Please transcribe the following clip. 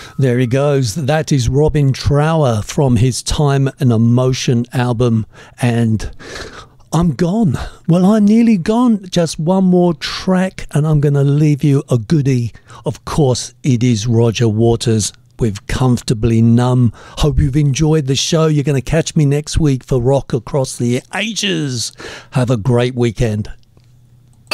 There he goes. That is Robin Trower from his Time and Emotion album. And I'm gone. Well, I'm nearly gone. Just one more track and I'm going to leave you a goodie. Of course, it is Roger Waters with Comfortably Numb. Hope you've enjoyed the show. You're going to catch me next week for Rock Across the Ages. Have a great weekend.